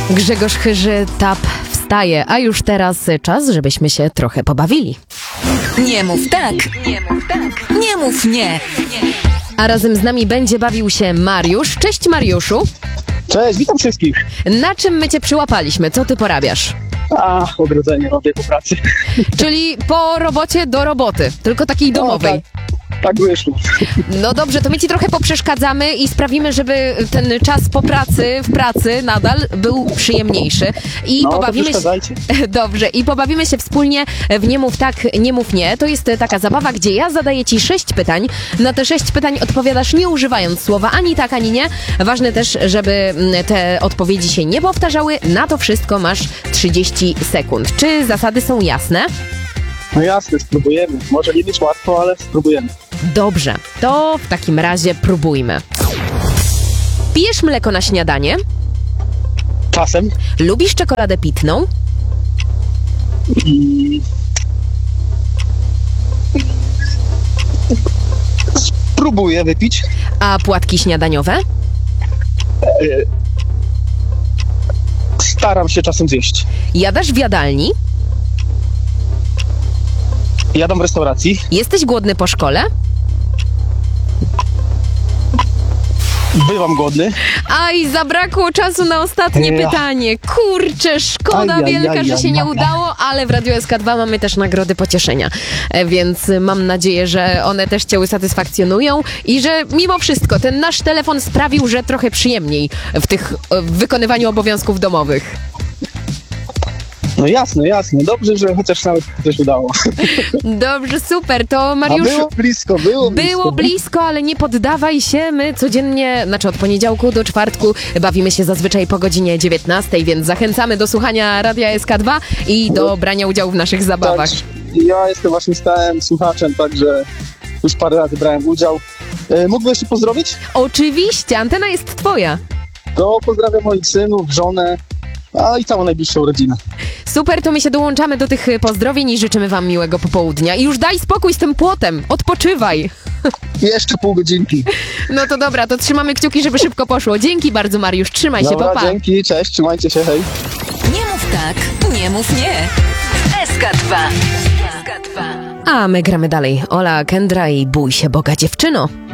Grzegorz Chyży, Tap wstaje, a już teraz czas, żebyśmy się trochę pobawili. Nie mów tak, nie mów tak, nie mów nie. A razem z nami będzie bawił się Mariusz. Cześć Mariuszu. Cześć, witam wszystkich. Na czym my cię przyłapaliśmy? Co ty porabiasz? Ogrodzenie robię po pracy. Czyli po robocie do roboty, tylko takiej domowej. Tak wyszło. No dobrze, to my ci trochę poprzeszkadzamy i sprawimy, żeby ten czas po pracy, w pracy nadal był przyjemniejszy. I pobawimy się. Dobrze, i pobawimy się wspólnie w Nie mów tak, nie mów nie. To jest taka zabawa, gdzie ja zadaję ci 6 pytań. Na te 6 pytań odpowiadasz nie używając słowa ani tak, ani nie. Ważne też, żeby te odpowiedzi się nie powtarzały. Na to wszystko masz 30 sekund. Czy zasady są jasne? No jasne, spróbujemy. Może nie być łatwo, ale spróbujemy. Dobrze, to w takim razie próbujmy. Pijesz mleko na śniadanie? Czasem. Lubisz czekoladę pitną? Spróbuję wypić. A płatki śniadaniowe? Staram się czasem zjeść. Jadasz w jadalni? Jadam w restauracji. Jesteś głodny po szkole? Bywam głodny. Aj, zabrakło czasu na ostatnie pytanie. Kurczę, szkoda wielka, że się nie udało, ale w Radio SK2 mamy też nagrody pocieszenia. Więc mam nadzieję, że one też cię usatysfakcjonują i że mimo wszystko ten nasz telefon sprawił, że trochę przyjemniej w wykonywaniu obowiązków domowych. No jasne. Dobrze, że chociaż nawet coś udało. Dobrze, super. To Mariusz... Było blisko, ale nie poddawaj się. My codziennie, znaczy od poniedziałku do czwartku bawimy się zazwyczaj po godzinie 19, więc zachęcamy do słuchania Radia SK2 i do brania udziału w naszych zabawach. Tak, ja jestem właśnie stałym słuchaczem, także już parę razy brałem udział. Mógłbym jeszcze pozdrowić? Oczywiście, antena jest twoja. No, pozdrawiam moich synów, żonę, i całą najbliższą rodzinę. Super, to my się dołączamy do tych pozdrowień i życzymy wam miłego popołudnia. I już daj spokój z tym płotem, odpoczywaj. Jeszcze pół godzinki. No to dobra, to trzymamy kciuki, żeby szybko poszło. Dzięki bardzo, Mariusz, trzymaj się, pa. Dzięki, cześć, trzymajcie się, hej. Nie mów tak, nie mów nie. SK2. A my gramy dalej. Ola Kendra i Bój się Boga, dziewczyno.